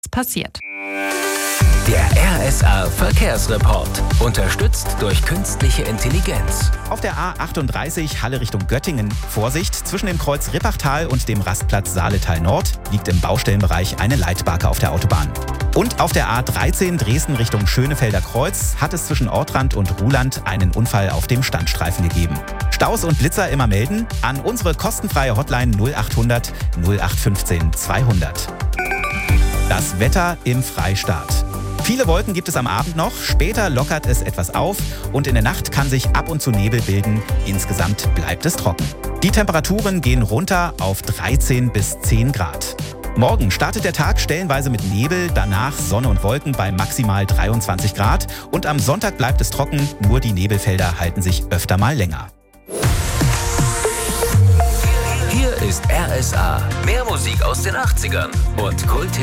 passiert. Der RSA Verkehrsreport. Unterstützt durch künstliche Intelligenz. Auf der A38 Halle Richtung Göttingen. Vorsicht, zwischen dem Kreuz Rippachtal und dem Rastplatz Saaletal Nord liegt im Baustellenbereich eine Leitbarke auf der Autobahn. Und auf der A13 Dresden Richtung Schönefelder Kreuz hat es zwischen Ortrand und Ruhland einen Unfall auf dem Standstreifen gegeben. Staus und Blitzer immer melden an unsere kostenfreie Hotline 0800 0815 200. Das Wetter im Freistaat. Viele Wolken gibt es am Abend noch, später lockert es etwas auf und in der Nacht kann sich ab und zu Nebel bilden. Insgesamt bleibt es trocken. Die Temperaturen gehen runter auf 13 bis 10 Grad. Morgen startet der Tag stellenweise mit Nebel, danach Sonne und Wolken bei maximal 23 Grad und am Sonntag bleibt es trocken, nur die Nebelfelder halten sich öfter mal länger. Hier ist RSA. Mehr Musik aus den 80ern und Kult